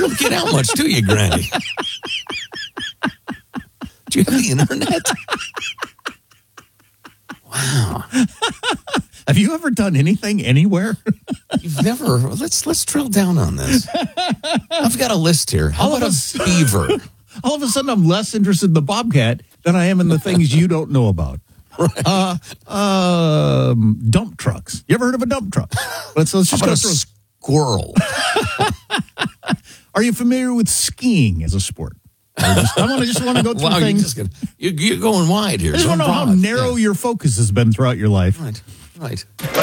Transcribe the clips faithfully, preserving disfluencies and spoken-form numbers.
don't get out much, do you, Granny? Do you have the internet? Wow. Have you ever done anything anywhere? You've never. Let's let's drill down on this. I've got a list here. How about a beaver? All of a sudden, I'm less interested in the bobcat than I am in the things you don't know about. Right. Uh, um, dump trucks. You ever heard of a dump truck? Let's, let's just How go about through. a squirrel? Are you familiar with skiing as a sport? I, just, I want to just want to go through wow, things. You're, just gonna, you're, you're going wide here. I just so want to know how broad. narrow yeah. your focus has been throughout your life. Right, right.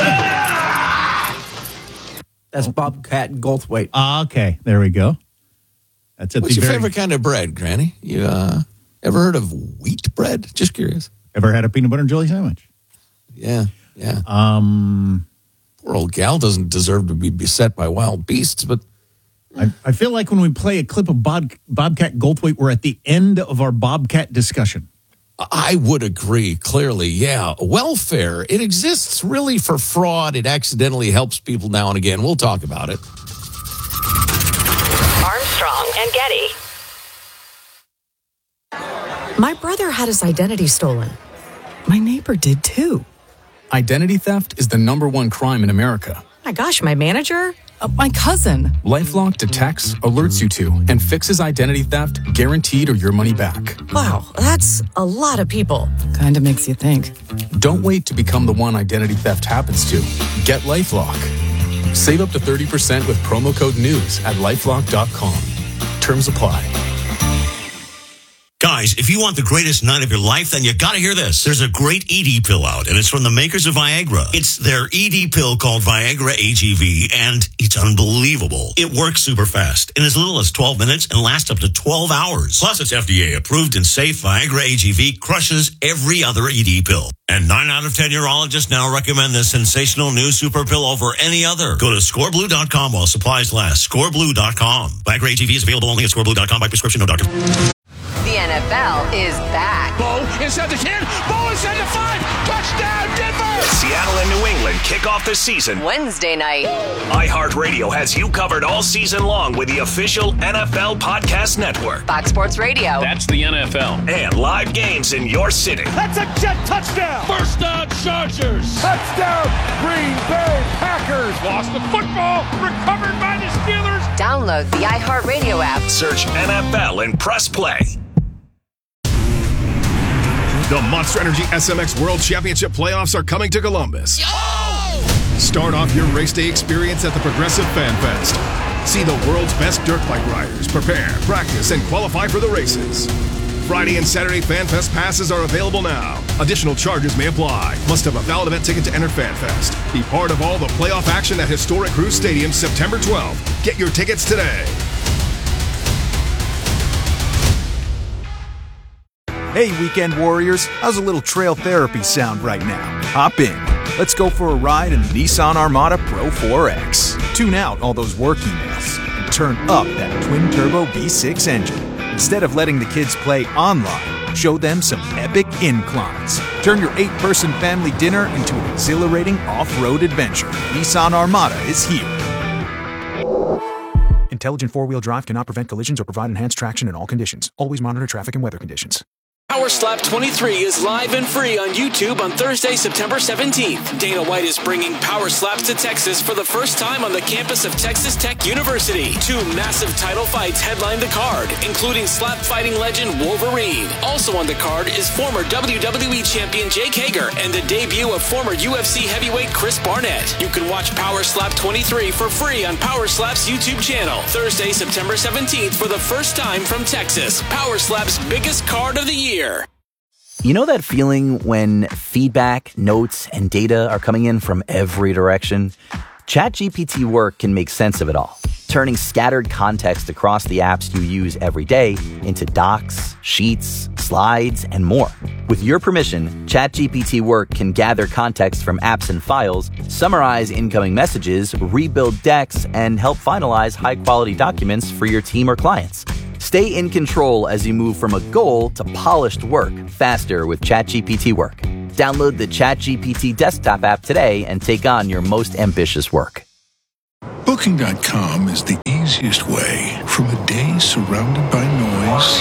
That's Bobcat Goldthwait. Ah, okay, there we go. That's it. What's your very... favorite kind of bread, Granny? You uh, ever heard of wheat bread? Just curious. Ever had a peanut butter and jelly sandwich? Yeah, yeah. Um, Poor old gal doesn't deserve to be beset by wild beasts, but I, I feel like when we play a clip of Bob, Bobcat Goldthwait, we're at the end of our Bobcat discussion. I would agree, clearly, yeah. Welfare, it exists really for fraud. It accidentally helps people now and again. We'll talk about it. Armstrong and Getty. My brother had his identity stolen. My neighbor did too. Identity theft is the number one crime in America. My gosh, my manager? Uh, my cousin. LifeLock detects, alerts you to, and fixes identity theft, guaranteed or your money back. Wow, that's a lot of people. Kind of makes you think. Don't wait to become the one identity theft happens to. Get LifeLock. Save up to thirty percent with promo code NEWS at lifelock dot com. Terms apply. Guys, if you want the greatest night of your life, then you gotta hear this. There's a great E D pill out, and it's from the makers of Viagra. It's their E D pill called Viagra A G V, and it's unbelievable. It works super fast, in as little as twelve minutes, and lasts up to twelve hours. Plus, it's F D A approved and safe. Viagra A G V crushes every other E D pill. And nine out of ten urologists now recommend this sensational new super pill over any other. Go to score blue dot com while supplies last. score blue dot com. Viagra A G V is available only at score blue dot com by prescription, no doctor. The N F L is back. Bo inside the ten. Bo inside the five. Touchdown, Denver! Seattle and New England kick off the season Wednesday night. iHeartRadio has you covered all season long with the official N F L Podcast Network. Fox Sports Radio. That's the N F L. And live games in your city. That's a jet touchdown. First down, Chargers. Touchdown, Green Bay Packers. Lost the football. Recovered by the Steelers. Download the iHeartRadio app. Search N F L and press play. The Monster Energy S M X World Championship playoffs are coming to Columbus. Yo! Start off your race day experience at the Progressive Fan Fest. See the world's best dirt bike riders prepare, practice, and qualify for the races. Friday and Saturday Fan Fest passes are available now. Additional charges may apply. Must have a valid event ticket to enter Fan Fest. Be part of all the playoff action at historic Cruise Stadium September twelfth. Get your tickets today. Hey, Weekend Warriors, how's a little trail therapy sound right now? Hop in. Let's go for a ride in the Nissan Armada Pro four X. Tune out all those work emails and turn up that twin-turbo V six engine. Instead of letting the kids play online, show them some epic inclines. Turn your eight-person family dinner into an exhilarating off-road adventure. Nissan Armada is here. Intelligent four-wheel drive cannot prevent collisions or provide enhanced traction in all conditions. Always monitor traffic and weather conditions. Power Slap twenty-three is live and free on YouTube on Thursday, September seventeenth. Dana White is bringing Power Slaps to Texas for the first time on the campus of Texas Tech University. Two massive title fights headline the card, including slap fighting legend Wolverine. Also on the card is former W W E champion Jake Hager and the debut of former U F C heavyweight Chris Barnett. You can watch Power Slap twenty-three for free on Power Slap's YouTube channel. Thursday, September seventeenth for the first time from Texas. Power Slap's biggest card of the year. You know that feeling when feedback, notes, and data are coming in from every direction? ChatGPT Work can make sense of it all, turning scattered context across the apps you use every day into docs, sheets, slides, and more. With your permission, ChatGPT Work can gather context from apps and files, summarize incoming messages, rebuild decks, and help finalize high-quality documents for your team or clients. Stay in control as you move from a goal to polished work faster with ChatGPT Work. Download the ChatGPT desktop app today and take on your most ambitious work. Booking dot com is the easy easiest way from a day surrounded by noise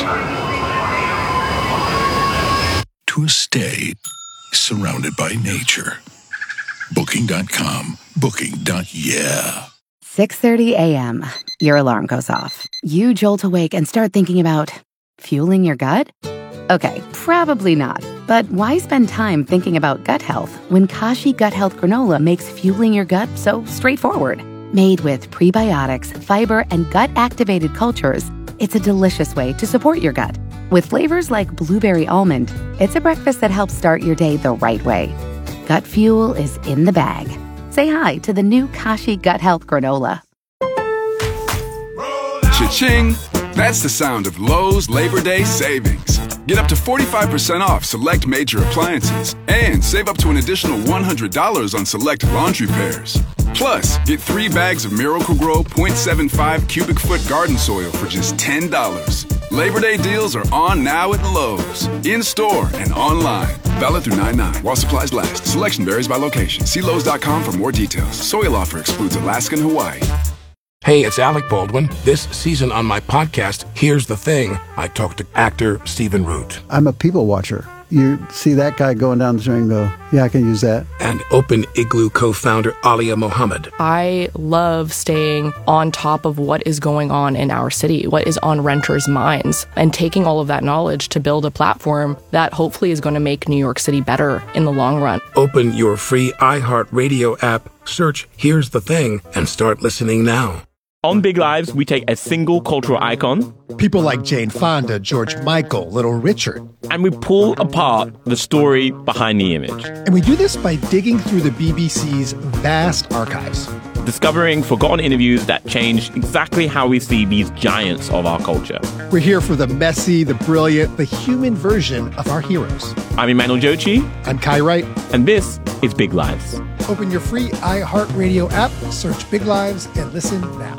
to a stay surrounded by nature. Booking dot com. Booking. Yeah. six thirty a.m. Your alarm goes off. You jolt awake and start thinking about fueling your gut? Okay, probably not. But why spend time thinking about gut health when Kashi Gut Health Granola makes fueling your gut so straightforward? Made with prebiotics, fiber, and gut-activated cultures, it's a delicious way to support your gut. With flavors like blueberry almond, it's a breakfast that helps start your day the right way. Gut fuel is in the bag. Say hi to the new Kashi Gut Health Granola. Cha-ching! That's the sound of Lowe's Labor Day savings. Get up to forty-five percent off select major appliances and save up to an additional one hundred dollars on select laundry pairs. Plus, get three bags of Miracle-Gro point seven five cubic foot garden soil for just ten dollars. Labor Day deals are on now at Lowe's, in-store and online. Valid through nine nine while supplies last. Selection varies by location. See Lowe's dot com for more details. Soil offer excludes Alaska and Hawaii. Hey, it's Alec Baldwin. This season on my podcast, Here's the Thing, I talked to actor Stephen Root. I'm a people watcher. You see that guy going down the street and go, yeah, I can use that. And Open Igloo co-founder Alia Mohammed. I love staying on top of what is going on in our city, what is on renters' minds, and taking all of that knowledge to build a platform that hopefully is going to make New York City better in the long run. Open your free iHeartRadio app, search Here's the Thing, and start listening now. On Big Lives, we take a single cultural icon, people like Jane Fonda, George Michael, Little Richard, and we pull apart the story behind the image. And we do this by digging through the B B C's vast archives, discovering forgotten interviews that change exactly how we see these giants of our culture. We're here for the messy, the brilliant, the human version of our heroes. I'm Emmanuel Jochi. I'm Kai Wright. And this is Big Lives. Open your free iHeartRadio app, search Big Lives, and listen now.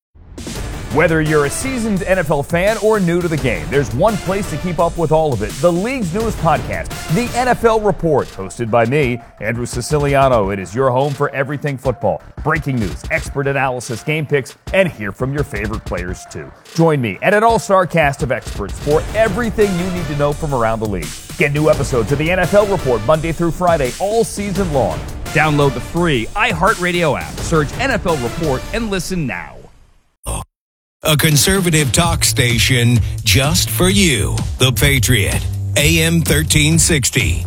Whether you're a seasoned N F L fan or new to the game, there's one place to keep up with all of it. The league's newest podcast, The N F L Report, hosted by me, Andrew Siciliano. It is your home for everything football. Breaking news, expert analysis, game picks, and hear from your favorite players too. Join me and an all-star cast of experts for everything you need to know from around the league. Get new episodes of The N F L Report Monday through Friday all season long. Download the free iHeartRadio app, search N F L Report, and listen now. A conservative talk station just for you. The Patriot, A M thirteen sixty.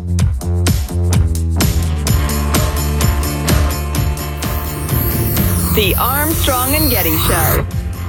The Armstrong and Getty Show.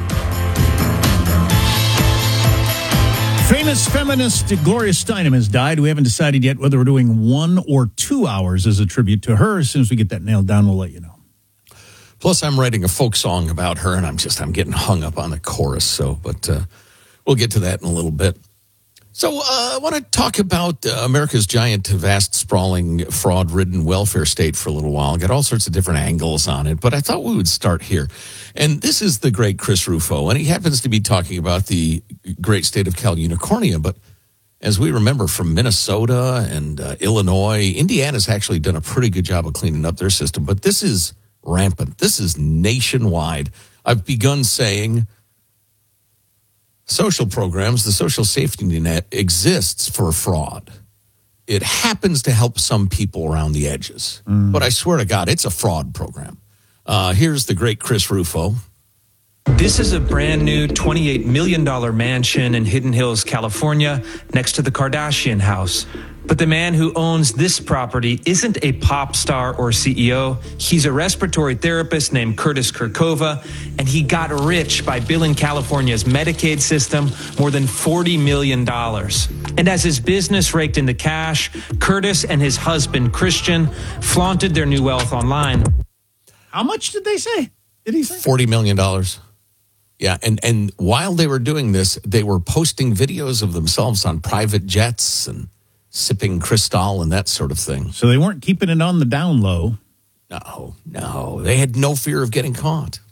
Famous feminist Gloria Steinem has died. We haven't decided yet whether we're doing one or two hours as a tribute to her. As soon as we get that nailed down, we'll let you know. Plus, I'm writing a folk song about her, and I'm just, I'm getting hung up on the chorus. So, but uh, we'll get to that in a little bit. So uh, I want to talk about uh, America's giant, vast, sprawling, fraud-ridden welfare state for a little while. Got all sorts of different angles on it, but I thought we would start here. And this is the great Chris Rufo, and he happens to be talking about the great state of Cal Unicornia. But as we remember from Minnesota and uh, Illinois, Indiana's actually done a pretty good job of cleaning up their system. But this is rampant. This is nationwide. I've begun saying social programs, the social safety net exists for fraud. It happens to help some people around the edges. Mm. But I swear to God, it's a fraud program. Uh, here's the great Chris Rufo. This is a brand new twenty-eight million dollars mansion in Hidden Hills, California, next to the Kardashian house. But the man who owns this property isn't a pop star or C E O. He's a respiratory therapist named Curtis Kirkova, and he got rich by billing California's Medicaid system more than forty million dollars. And as his business raked in the cash, Curtis and his husband, Christian, flaunted their new wealth online. How much did they say? Did he say? forty million dollars. Yeah, and, and while they were doing this, they were posting videos of themselves on private jets and sipping Cristal and that sort of thing. So they weren't keeping it on the down low. No, no. They had no fear of getting caught.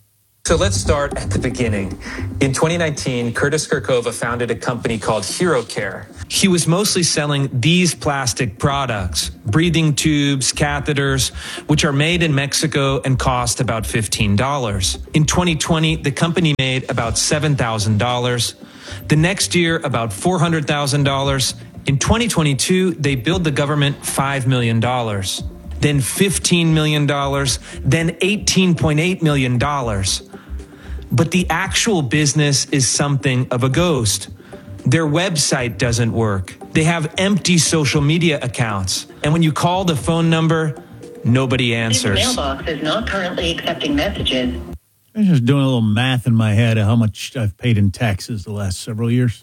So let's start at the beginning. In twenty nineteen, Curtis Kirkova founded a company called HeroCare. He was mostly selling these plastic products, breathing tubes, catheters, which are made in Mexico and cost about fifteen dollars. In twenty twenty, the company made about seven thousand dollars. The next year, about four hundred thousand dollars. In twenty twenty-two, they billed the government five million dollars. Then fifteen million dollars, then eighteen point eight million dollars. But the actual business is something of a ghost. Their website doesn't work. They have empty social media accounts. And when you call the phone number, nobody answers. This mailbox is not currently accepting messages. I'm just doing a little math in my head of how much I've paid in taxes the last several years.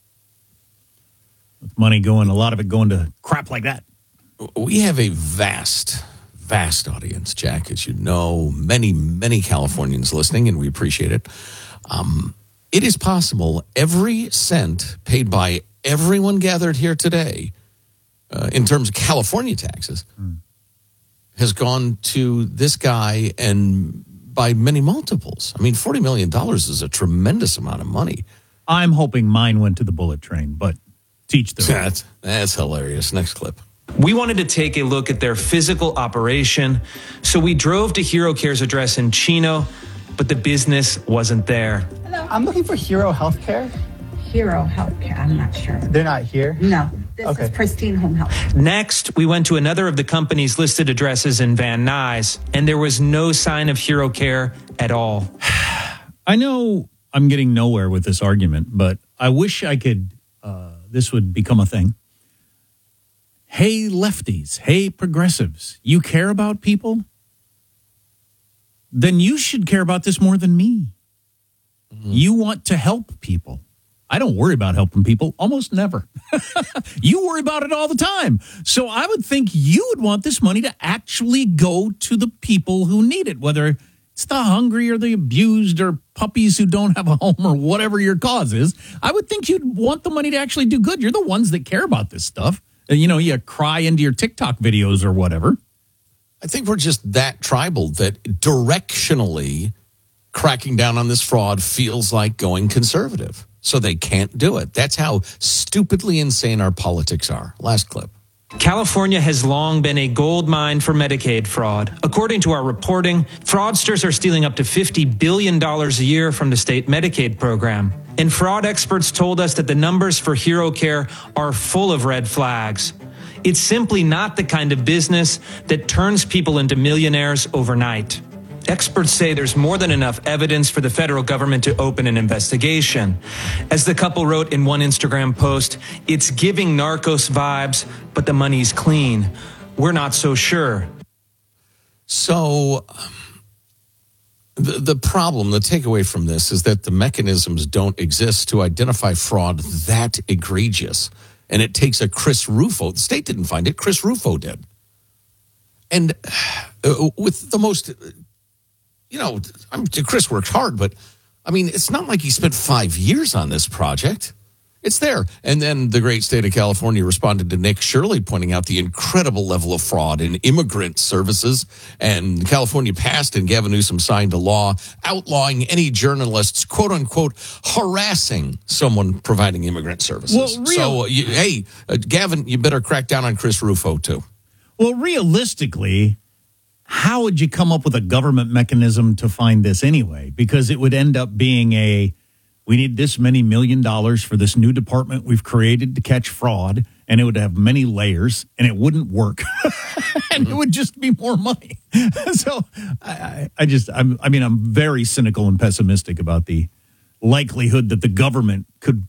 With money going, a lot of it going to crap like that. We have a vast, vast audience, Jack, as you know, many, many Californians listening, and we appreciate it. Um, it is possible every cent paid by everyone gathered here today, uh, in terms of California taxes, mm. has gone to this guy, and by many multiples. I mean, forty million dollars is a tremendous amount of money. I'm hoping mine went to the bullet train, but teach them. That's, that's hilarious. Next clip. We wanted to take a look at their physical operation, so we drove to HeroCare's address in Chino, but the business wasn't there. Hello. I'm looking for Hero Healthcare. Hero Healthcare, I'm not sure. They're not here? No, this okay. is Pristine Home Health. Next, we went to another of the company's listed addresses in Van Nuys, and there was no sign of HeroCare at all. I know I'm getting nowhere with this argument, but I wish I could, uh, this would become a thing. Hey, lefties. Hey, progressives. You care about people? Then you should care about this more than me. Mm-hmm. You want to help people. I don't worry about helping people, almost never. You worry about it all the time. So I would think you would want this money to actually go to the people who need it, whether it's the hungry or the abused or puppies who don't have a home or whatever your cause is. I would think you'd want the money to actually do good. You're the ones that care about this stuff. You know, you cry into your TikTok videos or whatever. I think we're just that tribal that directionally cracking down on this fraud feels like going conservative. So they can't do it. That's how stupidly insane our politics are. Last clip. California has long been a gold mine for Medicaid fraud. According to our reporting, fraudsters are stealing up to fifty billion dollars a year from the state Medicaid program. And fraud experts told us that the numbers for HeroCare are full of red flags. It's simply not the kind of business that turns people into millionaires overnight. Experts say there's more than enough evidence for the federal government to open an investigation. As the couple wrote in one Instagram post, it's giving Narcos vibes, but the money's clean. We're not so sure. So the, the problem, the takeaway from this is that the mechanisms don't exist to identify fraud that egregious. And it takes a Chris Rufo. The state didn't find it. Chris Rufo did. And uh, with the most... You know, I'm, Chris worked hard, but, I mean, it's not like he spent five years on this project. It's there. And then the great state of California responded to Nick Shirley, pointing out the incredible level of fraud in immigrant services. And California passed and Gavin Newsom signed a law outlawing any journalists, quote unquote, harassing someone providing immigrant services. Well, real- so, uh, you, hey, uh, Gavin, you better crack down on Chris Rufo, too. Well, realistically, how would you come up with a government mechanism to find this anyway? Because it would end up being a, we need this many million dollars for this new department we've created to catch fraud, and it would have many layers, and it wouldn't work. And mm-hmm. It would just be more money. So I, I, I just, I'm, I mean, I'm very cynical and pessimistic about the likelihood that the government could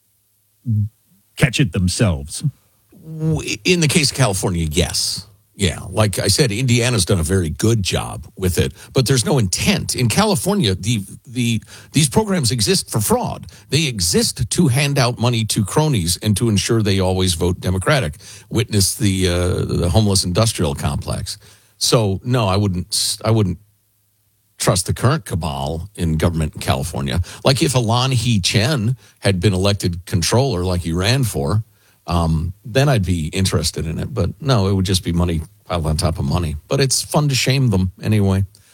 catch it themselves. In the case of California, yes. Yeah, like I said, Indiana's done a very good job with it, but there's no intent. In California, the the these programs exist for fraud. They exist to hand out money to cronies and to ensure they always vote Democratic. Witness the uh, the homeless industrial complex. So no, I wouldn't. I wouldn't trust the current cabal in government in California. Like if Alon He Chen had been elected controller, like he ran for. Um, then I'd be interested in it. But no, it would just be money piled on top of money. But it's fun to shame them anyway.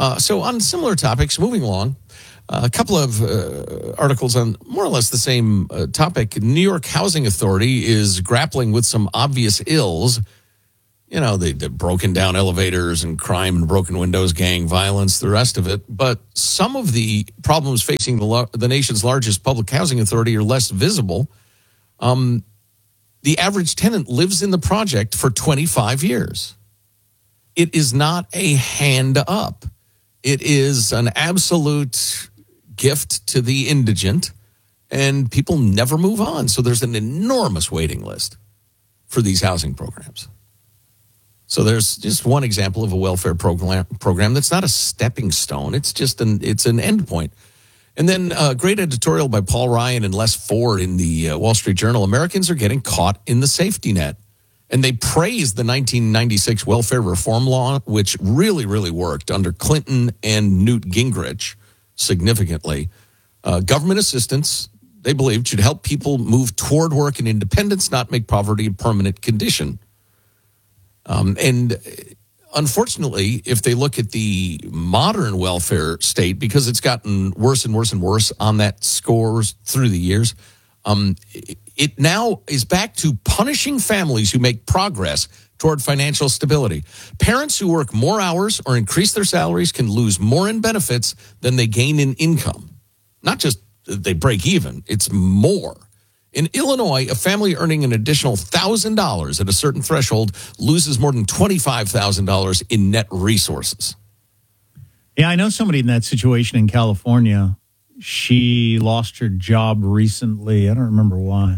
Uh, so on similar topics, moving along, uh, a couple of uh, articles on more or less the same uh, topic. New York Housing Authority is grappling with some obvious ills. You know, the, the broken down elevators and crime and broken windows, gang violence, the rest of it. But some of the problems facing the, lo- the nation's largest public housing authority are less visible. Um, the average tenant lives in the project for twenty-five years. It is not a hand up. It is an absolute gift to the indigent, and people never move on. So there's an enormous waiting list for these housing programs. So there's just one example of a welfare program program that's not a stepping stone. It's just an it's an endpoint. And then a great editorial by Paul Ryan and Les Ford in the uh, Wall Street Journal. Americans are getting caught in the safety net. And they praised the nineteen ninety-six welfare reform law, which really, really worked under Clinton and Newt Gingrich significantly. Uh, government assistance, they believed, should help people move toward work and independence, not make poverty a permanent condition. Um, and unfortunately, if they look at the modern welfare state, because it's gotten worse and worse and worse on that score through the years, um, it now is back to punishing families who make progress toward financial stability. Parents who work more hours or increase their salaries can lose more in benefits than they gain in income. Not just they break even, it's more. In Illinois, a family earning an additional one thousand dollars at a certain threshold loses more than twenty-five thousand dollars in net resources. Yeah, I know somebody in that situation in California. She lost her job recently. I don't remember why.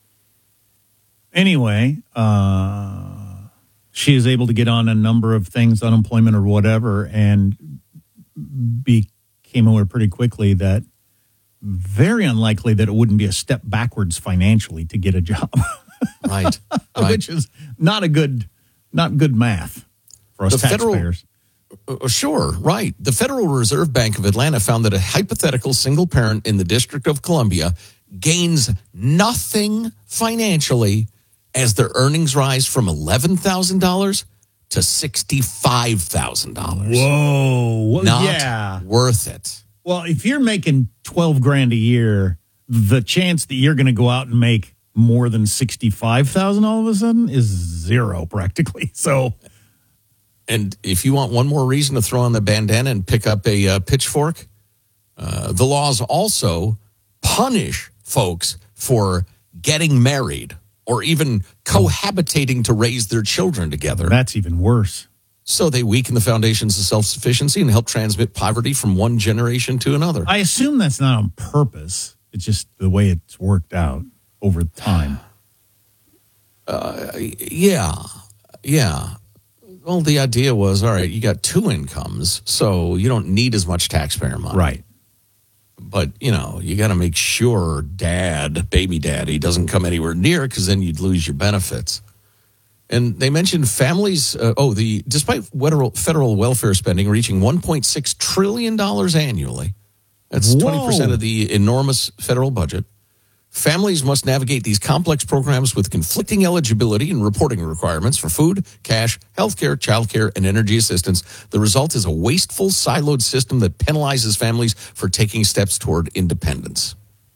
Anyway, uh, she is able to get on a number of things, unemployment or whatever, and became aware pretty quickly that very unlikely that it wouldn't be a step backwards financially to get a job. Right. right. Which is not a good, not good math for us the taxpayers. Federal, uh, sure, right. The Federal Reserve Bank of Atlanta found that a hypothetical single parent in the District of Columbia gains nothing financially as their earnings rise from eleven thousand dollars to sixty-five thousand dollars. Whoa. Not yeah. worth it. Well, if you're making twelve grand a year, the chance that you're going to go out and make more than sixty-five thousand all of a sudden is zero practically. So, and if you want one more reason to throw on the bandana and pick up a uh, pitchfork, uh, the laws also punish folks for getting married or even cohabitating to raise their children together. That's even worse. So they weaken the foundations of self-sufficiency and help transmit poverty from one generation to another. I assume that's not on purpose. It's just the way it's worked out over time. Uh, yeah, yeah. Well, the idea was, all right, you got two incomes, so you don't need as much taxpayer money. Right. But, you know, you got to make sure dad, baby daddy, doesn't come anywhere near because then you'd lose your benefits. And they mentioned families, uh, oh, the despite federal, federal welfare spending reaching one point six trillion dollars annually, that's Whoa. twenty percent of the enormous federal budget, families must navigate these complex programs with conflicting eligibility and reporting requirements for food, cash, health care, child care, and energy assistance. The result is a wasteful, siloed system that penalizes families for taking steps toward independence.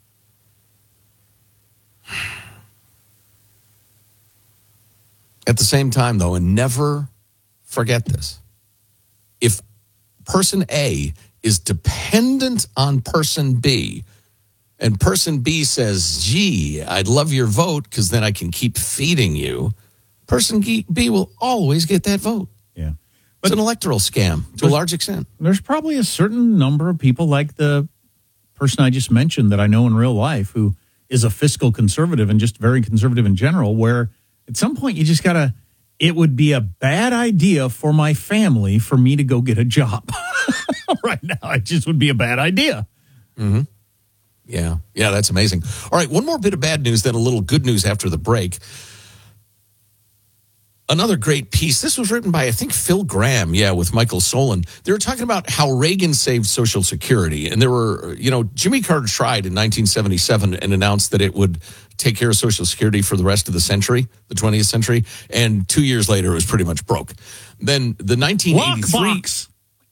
At the same time, though, and never forget this, if person A is dependent on person B, and person B says, gee, I'd love your vote because then I can keep feeding you, person B will always get that vote. Yeah. But it's an electoral scam to a large extent. There's probably a certain number of people like the person I just mentioned that I know in real life who is a fiscal conservative and just very conservative in general, where at some point, you just got to, it would be a bad idea for my family for me to go get a job. Right now, it just would be a bad idea. Mm-hmm. Yeah, yeah, that's amazing. All right, one more bit of bad news, then a little good news after the break. Another great piece. This was written by, I think, Phil Graham, yeah, with Michael Solon. They were talking about how Reagan saved Social Security. And there were, you know, Jimmy Carter tried in nineteen seventy-seven and announced that it would take care of Social Security for the rest of the century, the twentieth century. And two years later, it was pretty much broke. Then the nineteen eighty-three... Lockbox.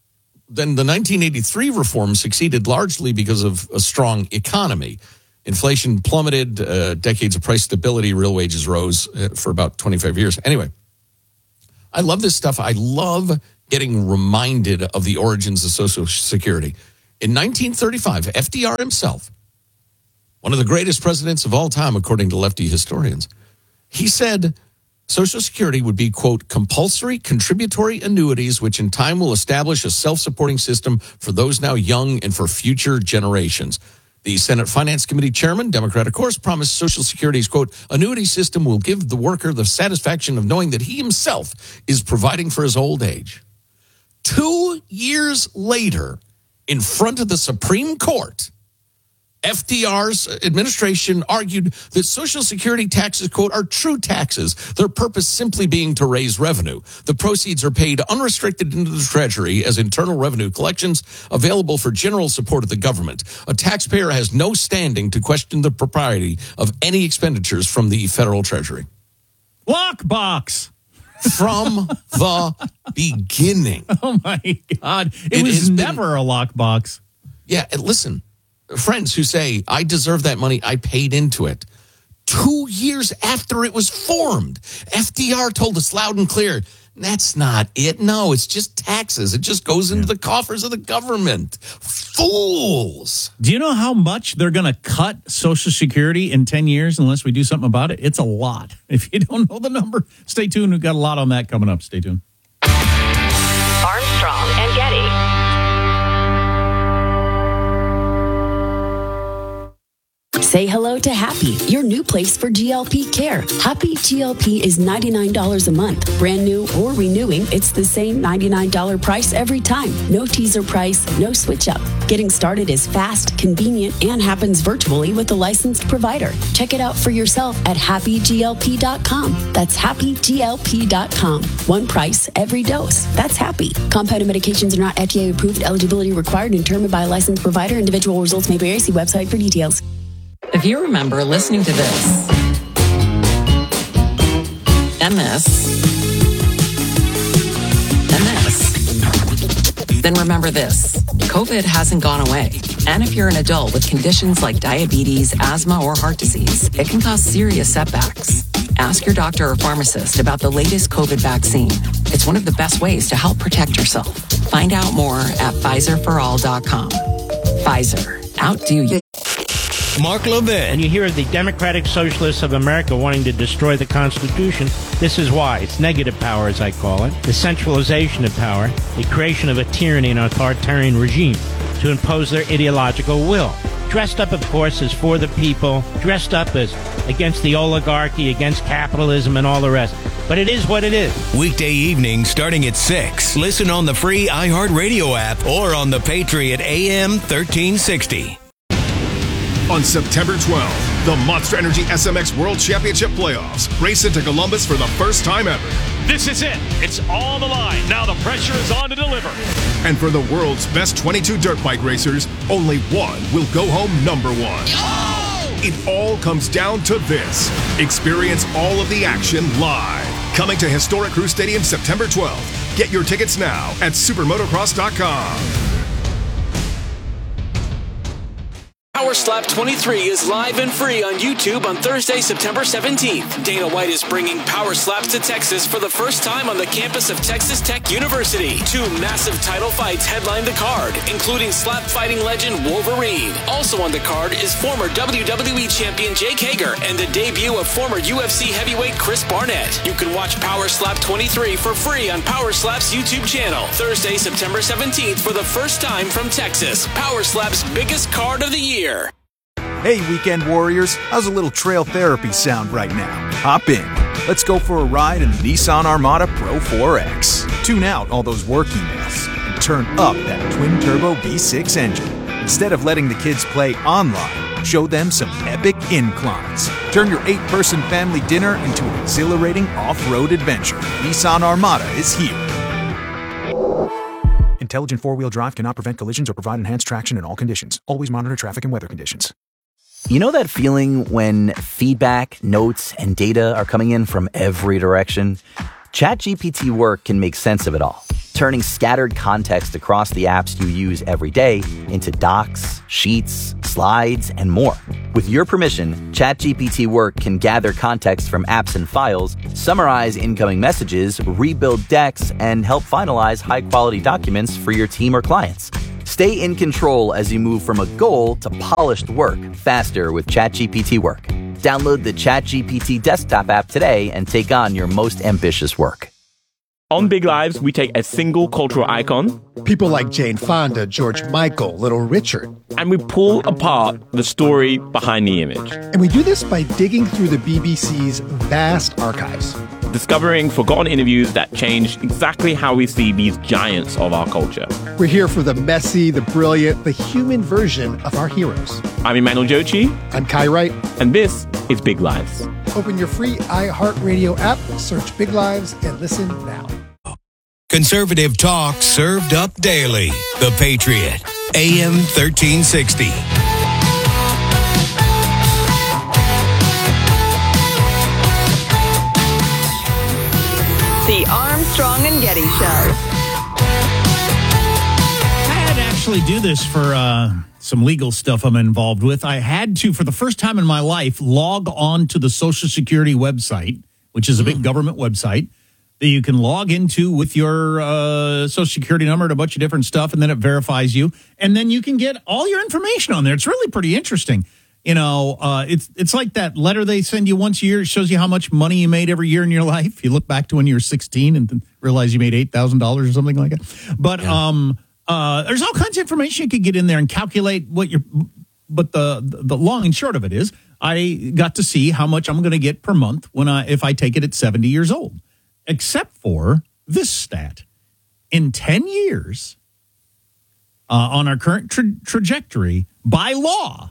then the nineteen eighty-three reform succeeded largely because of a strong economy. Inflation plummeted, uh, decades of price stability, real wages rose uh, for about twenty-five years. Anyway, I love this stuff. I love getting reminded of the origins of Social Security. In nineteen thirty-five, F D R himself, one of the greatest presidents of all time, according to lefty historians, he said Social Security would be, quote, compulsory contributory annuities, which in time will establish a self-supporting system for those now young and for future generations. The Senate Finance Committee chairman, Democrat, of course, promised Social Security's, quote, annuity system will give the worker the satisfaction of knowing that he himself is providing for his old age. Two years later, in front of the Supreme Court, F D R's administration argued that Social Security taxes, quote, are true taxes, their purpose simply being to raise revenue. The proceeds are paid unrestricted into the Treasury as internal revenue collections available for general support of the government. A taxpayer has no standing to question the propriety of any expenditures from the federal Treasury. Lockbox! From the beginning. Oh, my God. It, It was has never a lockbox. Yeah, and listen, friends who say, I deserve that money, I paid into it. Two years after it was formed, F D R told us loud and clear, that's not it. No, it's just taxes. It just goes into the coffers of the government. Fools. Do you know how much they're going to cut Social Security in ten years unless we do something about it? It's a lot. If you don't know the number, stay tuned. We've got a lot on that coming up. Stay tuned. Armstrong and Getty. Say hello to Happy, your new place for G L P care. Happy G L P is ninety-nine dollars a month. Brand new or renewing, it's the same ninety-nine dollars price every time. No teaser price, no switch up. Getting started is fast, convenient, and happens virtually with a licensed provider. Check it out for yourself at happy g l p dot com. That's happy g l p dot com. One price, every dose. That's Happy. Compounded medications are not F D A approved. Eligibility required and determined by a licensed provider. Individual results may vary. See website for details. If you remember listening to this and this and this, then remember this. COVID hasn't gone away. And if you're an adult with conditions like diabetes, asthma, or heart disease, it can cause serious setbacks. Ask your doctor or pharmacist about the latest COVID vaccine. It's one of the best ways to help protect yourself. Find out more at Pfizer for all dot com. Pfizer. Outdo you. Mark Levin. And you hear the Democratic Socialists of America wanting to destroy the Constitution. This is why. It's negative power, as I call it. The centralization of power. The creation of a tyranny and authoritarian regime to impose their ideological will. Dressed up, of course, as for the people. Dressed up as against the oligarchy, against capitalism, and all the rest. But it is what it is. Weekday evenings starting at six. Listen on the free iHeartRadio app or on the Patriot A M thirteen sixty. On September twelfth, the Monster Energy S M X World Championship Playoffs race into Columbus for the first time ever. This is it. It's on the line. Now the pressure is on to deliver. And for the world's best twenty-two dirt bike racers, only one will go home number one. Oh! It all comes down to this. Experience all of the action live. Coming to historic Crew Stadium September twelfth. Get your tickets now at supermotocross dot com. Power Slap twenty-three is live and free on YouTube on Thursday, September seventeenth. Dana White is bringing Power Slaps to Texas for the first time on the campus of Texas Tech University. Two massive title fights headline the card, including slap fighting legend Wolverine. Also on the card is former W W E champion Jake Hager and the debut of former U F C heavyweight Chris Barnett. You can watch Power Slap twenty-three for free on Power Slap's YouTube channel. Thursday, September seventeenth for the first time from Texas. Power Slap's biggest card of the year. Hey, Weekend Warriors, how's a little trail therapy sound right now? Hop in. Let's go for a ride in the Nissan Armada Pro four X. Tune out all those work emails and turn up that twin-turbo V six engine. Instead of letting the kids play online, show them some epic inclines. Turn your eight-person family dinner into an exhilarating off-road adventure. Nissan Armada is here. Intelligent four-wheel drive cannot prevent collisions or provide enhanced traction in all conditions. Always monitor traffic and weather conditions. You know that feeling when feedback, notes, and data are coming in from every direction? ChatGPT Work can make sense of it all. turning scattered context across the apps you use every day into docs, sheets, slides, and more. With your permission, ChatGPT Work can gather context from apps and files, summarize incoming messages, rebuild decks, and help finalize high-quality documents for your team or clients. Stay in control as you move from a goal to polished work faster with ChatGPT Work. Download the ChatGPT desktop app today and take on your most ambitious work. On Big Lives, we take a single cultural icon. People like Jane Fonda, George Michael, Little Richard. And we pull apart the story behind the image. And we do this by digging through the B B C's vast archives. Discovering forgotten interviews that changed exactly how we see these giants of our culture. We're here for the messy, the brilliant, the human version of our heroes. I'm Emmanuel Jochi. I'm Kai Wright. And this is Big Lives. Open your free iHeartRadio app, search Big Lives, and listen now. Conservative talk served up daily. The Patriot, A M thirteen sixty. The Armstrong and Getty Show. I had to actually do this for uh, some legal stuff I'm involved with. I had to, for the first time in my life, log on to the Social Security website, which is a big government website that you can log into with your uh, Social Security number and a bunch of different stuff, and then it verifies you. And then you can get all your information on there. It's really pretty interesting. You know, uh, it's it's like that letter they send you once a year. It shows you how much money you made every year in your life. You look back to when you were sixteen and then realize you made eight thousand dollars or something like that. But yeah. um, uh, there's all kinds of information you could get in there and calculate what your. But the the long and short of it is, I got to see how much I'm going to get per month when I if I take it at seventy years old. Except for this stat. In ten years, uh, on our current tra- trajectory, by law,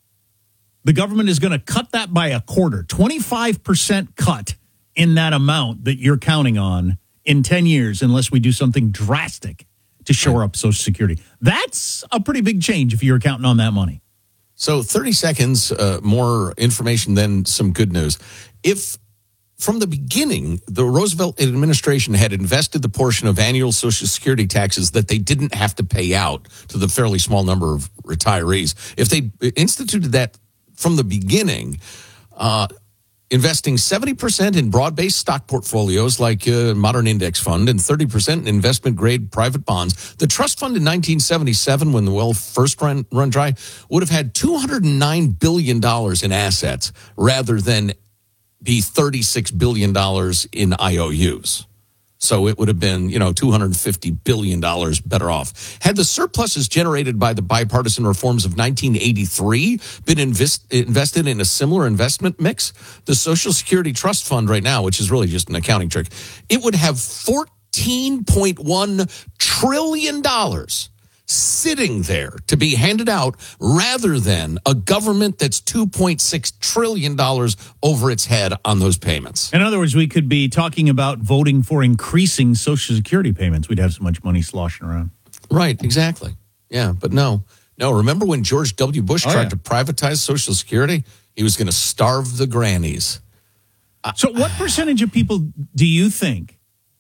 the government is going to cut that by a quarter, twenty-five percent cut in that amount that you're counting on in ten years, unless we do something drastic to shore up Social Security. That's a pretty big change if you're counting on that money. So thirty seconds, uh, more information than some good news. If from the beginning, the Roosevelt administration had invested the portion of annual Social Security taxes that they didn't have to pay out to the fairly small number of retirees, if they instituted that from the beginning, uh, investing seventy percent in broad-based stock portfolios like a modern index fund and thirty percent in investment-grade private bonds. The trust fund in nineteen seventy-seven, when the well first run, run dry, would have had two hundred nine billion dollars in assets rather than be thirty-six billion dollars in I O Us. So it would have been, you know, two hundred fifty billion dollars better off. Had the surpluses generated by the bipartisan reforms of nineteen eighty-three been invest, invested in a similar investment mix, the Social Security Trust Fund right now, which is really just an accounting trick, it would have fourteen point one trillion dollars sitting there to be handed out rather than a government that's two point six trillion dollars over its head on those payments. In other words, we could be talking about voting for increasing Social Security payments. We'd have so much money sloshing around. Right, exactly. Yeah, but no. No, remember when George W. Bush oh, tried yeah. to privatize Social Security? He was going to starve the grannies. So what percentage of people do you think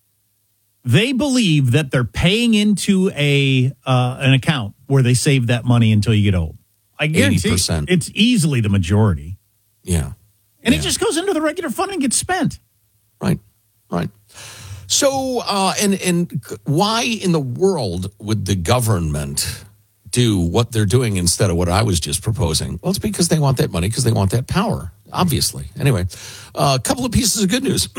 they believe that they're paying into a uh, an account where they save that money until you get old? I guarantee eighty percent. It's easily the majority. Yeah. And yeah. it just goes into the regular fund and gets spent. Right, right. So, uh, and, and why in the world would the government do what they're doing instead of what I was just proposing? Well, it's because they want that money, because they want that power, obviously. Anyway, uh, a couple of pieces of good news.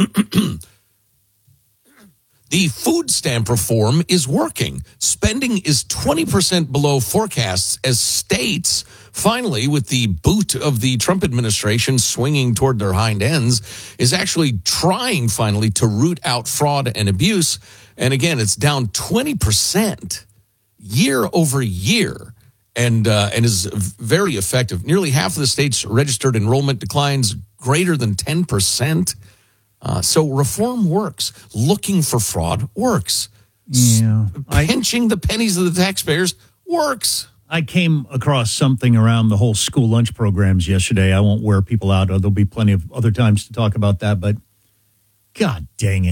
The food stamp reform is working. Spending is twenty percent below forecasts as states, finally, with the boot of the Trump administration swinging toward their hind ends, is actually trying finally to root out fraud and abuse. And again, it's down twenty percent year over year and, uh, and is very effective. Nearly half of the states registered enrollment declines greater than ten percent. Uh, so reform works. Looking for fraud works. Yeah. Pinching the pennies of the taxpayers works. I came across something around the whole school lunch programs yesterday. I won't wear people out. There'll be plenty of other times to talk about that, but God dang it.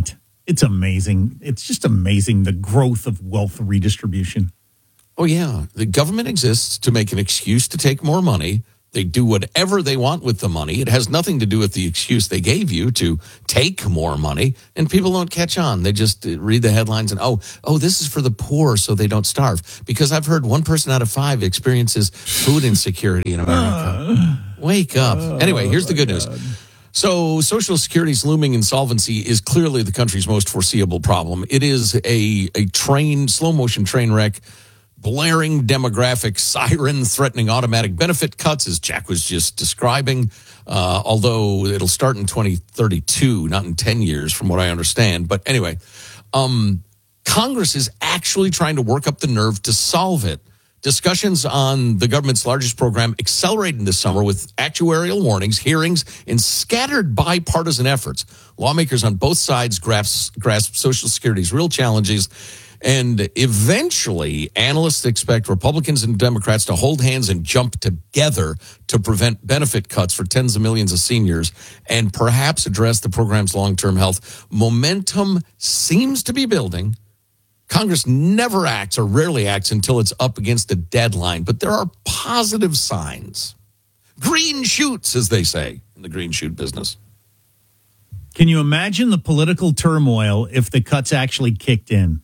It's amazing. It's just amazing, the growth of wealth redistribution. Oh, yeah. The government exists to make an excuse to take more money. They do whatever they want with the money. It has nothing to do with the excuse they gave you to take more money. And people don't catch on. They just read the headlines and, oh, oh, this is for the poor so they don't starve. Because I've heard one person out of five experiences food insecurity in America. Uh, Wake up. Uh, anyway, here's the good news. So Social Security's looming insolvency is clearly the country's most foreseeable problem. It is a, a train, slow motion train wreck, blaring demographic siren threatening automatic benefit cuts, as Jack was just describing, uh, although it'll start in twenty thirty-two, not in ten years, from what I understand. But anyway, um, Congress is actually trying to work up the nerve to solve it. Discussions on the government's largest program accelerated this summer with actuarial warnings, hearings, and scattered bipartisan efforts. Lawmakers on both sides grasp, grasp Social Security's real challenges. And eventually, analysts expect Republicans and Democrats to hold hands and jump together to prevent benefit cuts for tens of millions of seniors and perhaps address the program's long-term health. Momentum seems to be building. Congress never acts or rarely acts until it's up against a deadline, but there are positive signs. Green shoots, as they say in the green shoot business. Can you imagine the political turmoil if the cuts actually kicked in?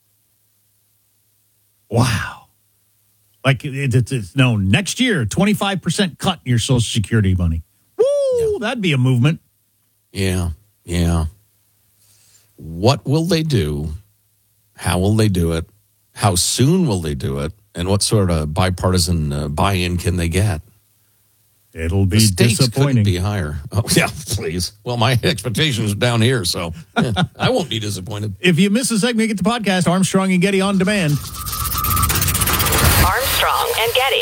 Wow. Like, it, it, it's no, next year, twenty-five percent cut in your Social Security money. Woo, yeah. That'd be a movement. Yeah, yeah. What will they do? How will they do it? How soon will they do it? And what sort of bipartisan uh, buy-in can they get? It'll be the stakes disappointing. Couldn't be higher. Oh, yeah, please. Well, my expectations are down here, so yeah, I won't be disappointed. If you miss a segment, get the podcast, Armstrong and Getty on demand. Armstrong and Getty.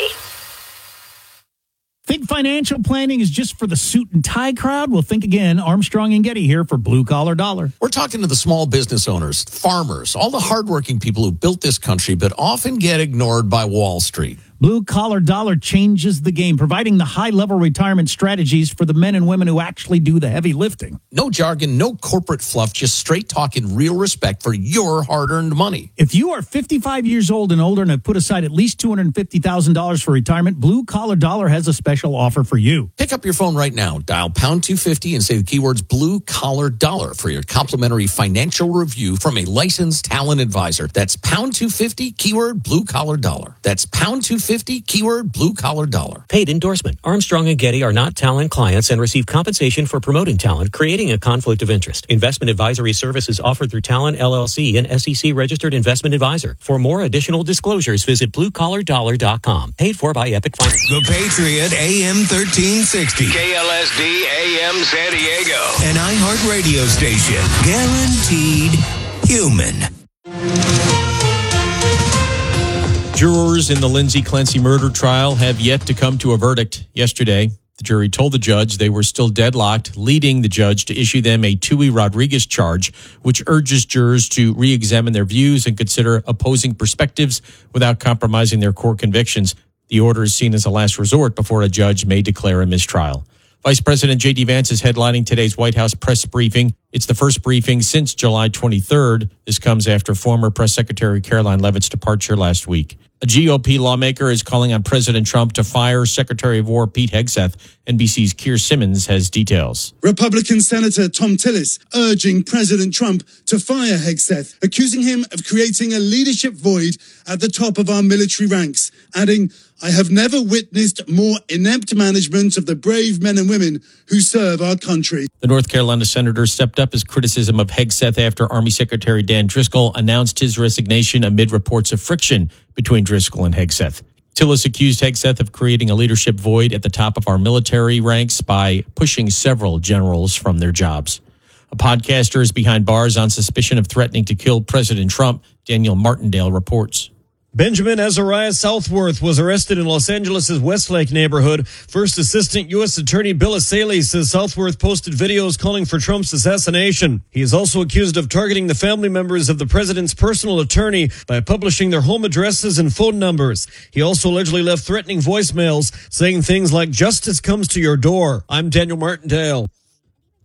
Think financial planning is just for the suit and tie crowd? Well, think again. Armstrong and Getty here for Blue Collar Dollar. We're talking to the small business owners, farmers, all the hardworking people who built this country, but often get ignored by Wall Street. Blue Collar Dollar changes the game, providing the high-level retirement strategies for the men and women who actually do the heavy lifting. No jargon, no corporate fluff, just straight talk and real respect for your hard-earned money. If you are fifty-five years old and older and have put aside at least two hundred fifty thousand dollars for retirement, Blue Collar Dollar has a special offer for you. Pick up your phone right now, dial pound two fifty and say the keywords Blue Collar Dollar for your complimentary financial review from a licensed talent advisor. That's pound two fifty, keyword Blue Collar Dollar. That's pound two fifty, keyword Blue Collar Dollar. Paid endorsement. Armstrong and Getty are not talent clients and receive compensation for promoting talent, creating a conflict of interest. Investment advisory services offered through Talent L L C, an S E C registered investment advisor. For more additional disclosures, visit blue collar dollar dot com. Paid for by Epic Finance. The Patriot A M thirteen sixty. K L S D A M San Diego. An iHeart radio station. Guaranteed human. Jurors in the Lindsay Clancy murder trial have yet to come to a verdict. Yesterday, the jury told the judge they were still deadlocked, leading the judge to issue them a Tui Rodriguez charge, which urges jurors to re-examine their views and consider opposing perspectives without compromising their core convictions. The order is seen as a last resort before a judge may declare a mistrial. Vice President J D Vance is headlining today's White House press briefing. It's the first briefing since July twenty-third. This comes after former Press Secretary Caroline Leavitt's departure last week. A G O P lawmaker is calling on President Trump to fire Secretary of War Pete Hegseth. N B C's Keir Simmons has details. Republican Senator Tom Tillis urging President Trump to fire Hegseth, accusing him of creating a leadership void at the top of our military ranks, adding, "I have never witnessed more inept management of the brave men and women who serve our country." The North Carolina senator stepped up his criticism of Hegseth after Army Secretary Dan Driscoll announced his resignation amid reports of friction between Driscoll and Hegseth. Tillis accused Hegseth of creating a leadership void at the top of our military ranks by pushing several generals from their jobs. A podcaster is behind bars on suspicion of threatening to kill President Trump. Daniel Martindale reports. Benjamin Azariah Southworth was arrested in Los Angeles' Westlake neighborhood. First Assistant U S Attorney Bill Asaley says Southworth posted videos calling for Trump's assassination. He is also accused of targeting the family members of the president's personal attorney by publishing their home addresses and phone numbers. He also allegedly left threatening voicemails saying things like, "Justice comes to your door." I'm Daniel Martindale.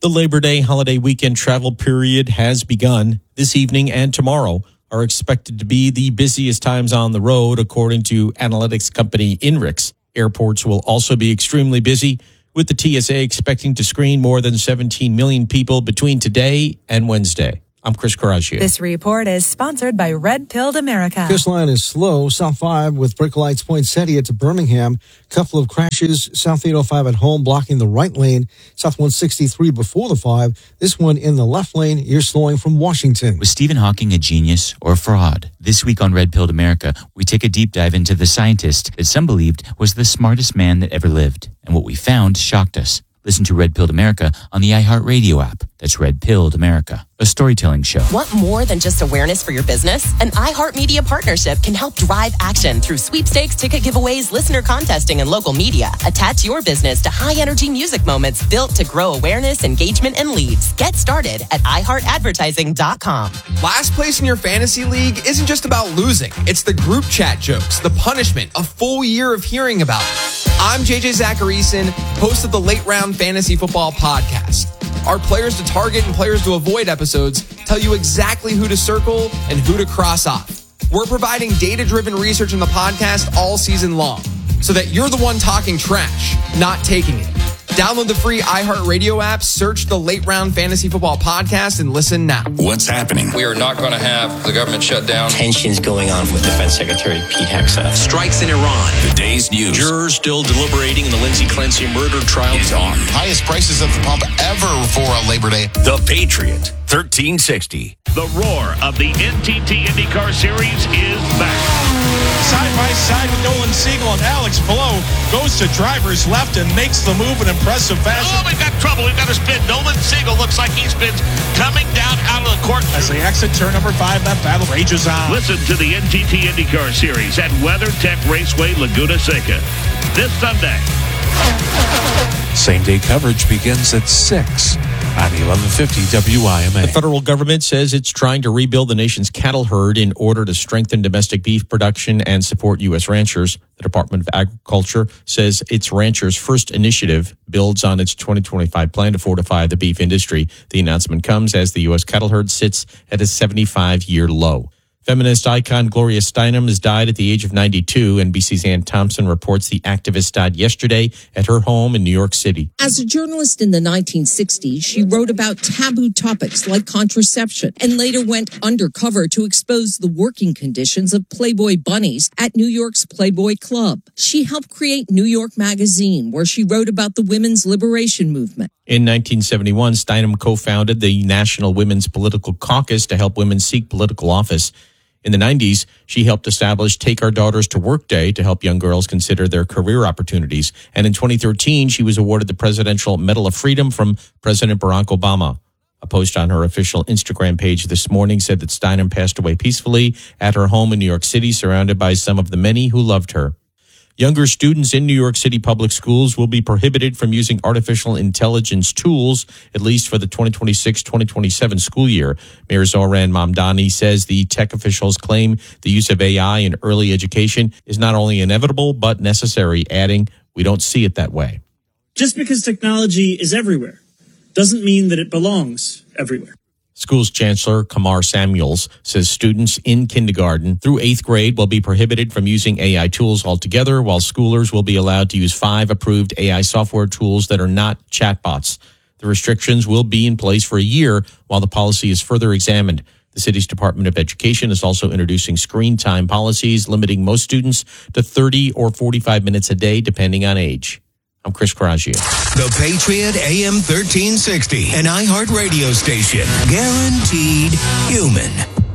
The Labor Day holiday weekend travel period has begun. This evening and tomorrow are expected to be the busiest times on the road, according to analytics company Inrix. Airports will also be extremely busy, with the T S A expecting to screen more than seventeen million people between today and Wednesday. I'm Chris Coraggio. This report is sponsored by Red Pilled America. Coastline is slow. South five with Brick Lights Poinsettia to Birmingham. Couple of crashes. South eight oh five at home blocking the right lane. South one sixty-three before the five. This one in the left lane. You're slowing from Washington. Was Stephen Hawking a genius or a fraud? This week on Red Pilled America, we take a deep dive into the scientist that some believed was the smartest man that ever lived. And what we found shocked us. Listen to Red Pilled America on the iHeartRadio app. That's Red Pilled America, a storytelling show. Want more than just awareness for your business? An iHeartMedia partnership can help drive action through sweepstakes, ticket giveaways, listener contesting, and local media. Attach your business to high-energy music moments built to grow awareness, engagement, and leads. Get started at i heart advertising dot com. Last place in your fantasy league isn't just about losing. It's the group chat jokes, the punishment, a full year of hearing about it. I'm J J Zacharyson, host of the Late Round Fantasy Football Podcast. Our players to target and players to avoid episodes tell you exactly who to circle and who to cross off. We're providing data-driven research in the podcast all season long so that you're the one talking trash, not taking it. Download the free iHeartRadio app, search the Late Round Fantasy Football Podcast, and listen now. What's happening? We are not going to have the government shut down. Tensions going on with Defense Secretary Pete Hegseth. Strikes in Iran. The day's news. Jurors still deliberating in the Lindsay Clancy murder trial is on. Highest prices at the pump ever for a Labor Day. The Patriot, thirteen sixty. The roar of the N T T IndyCar Series is back. Side by side with Nolan Siegel and Alex Palou goes to driver's left and makes the move in impressive fashion. Oh, we've got trouble. We've got to spin. Nolan Siegel looks like he spins coming down out of the court. As they exit turn number five, that battle rages on. Listen to the N T T IndyCar Series at WeatherTech Raceway, Laguna Seca this Sunday. Same-day coverage begins at six on eleven fifty W I M A. The federal government says it's trying to rebuild the nation's cattle herd in order to strengthen domestic beef production and support U S ranchers. The Department of Agriculture says its ranchers' first initiative builds on its twenty twenty-five plan to fortify the beef industry. The announcement comes as the U S cattle herd sits at a seventy-five-year low. Feminist icon Gloria Steinem has died at the age of ninety-two. N B C's Ann Thompson reports the activist died yesterday at her home in New York City. As a journalist in the nineteen sixties, she wrote about taboo topics like contraception and later went undercover to expose the working conditions of Playboy bunnies at New York's Playboy Club. She helped create New York Magazine, where she wrote about the women's liberation movement. In nineteen seventy-one, Steinem co-founded the National Women's Political Caucus to help women seek political office. In the nineties, she helped establish Take Our Daughters to Work Day to help young girls consider their career opportunities. And in twenty thirteen, she was awarded the Presidential Medal of Freedom from President Barack Obama. A post on her official Instagram page this morning said that Steinem passed away peacefully at her home in New York City, surrounded by some of the many who loved her. Younger students in New York City public schools will be prohibited from using artificial intelligence tools, at least for the twenty twenty-six twenty twenty-seven school year. Mayor Zohran Mamdani says the tech officials claim the use of A I in early education is not only inevitable, but necessary, adding, "We don't see it that way." Just because technology is everywhere doesn't mean that it belongs everywhere. Schools Chancellor Kamar Samuels says students in kindergarten through eighth grade will be prohibited from using A I tools altogether, while schoolers will be allowed to use five approved A I software tools that are not chatbots. The restrictions will be in place for a year while the policy is further examined. The city's Department of Education is also introducing screen time policies, limiting most students to thirty or forty-five minutes a day, depending on age. I'm Chris Coraggio. The Patriot A M thirteen sixty, an iHeart radio station. Guaranteed human.